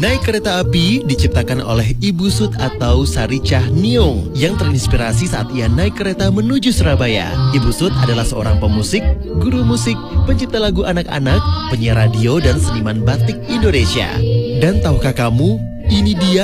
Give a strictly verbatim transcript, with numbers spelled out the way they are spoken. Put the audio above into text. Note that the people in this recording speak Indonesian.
Naik Kereta Api diciptakan oleh Ibu Sud atau Saricah Niung yang terinspirasi saat ia naik kereta menuju Surabaya. Ibu Sud adalah seorang pemusik, guru musik, pencipta lagu anak-anak, penyiar radio, dan seniman batik Indonesia. Dan tahukah kamu, ini dia